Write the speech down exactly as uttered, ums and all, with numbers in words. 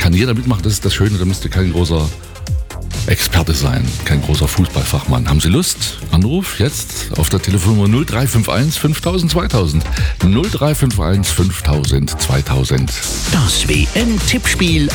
kann jeder mitmachen, das ist das Schöne, da müsst ihr kein großer Experte sein, kein großer Fußballfachmann. Haben Sie Lust? Anruf jetzt auf der Telefonnummer null drei fünf eins fünftausend zweitausend. null drei fünf eins fünftausend zweitausend. Das W M-Tippspiel